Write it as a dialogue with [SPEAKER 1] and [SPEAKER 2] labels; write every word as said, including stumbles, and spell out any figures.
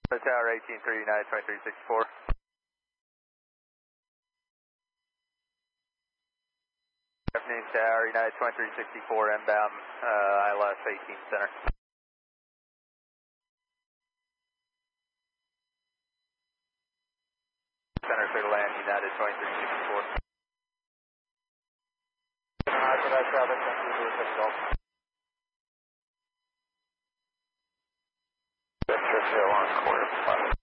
[SPEAKER 1] Tower eighteen three, United twenty-three sixty-four. Afternoon Tower, United twenty-three sixty-four, inbound, uh, I L S eighteen center. Center clear to land, United twenty-three sixty-four. After that traffic,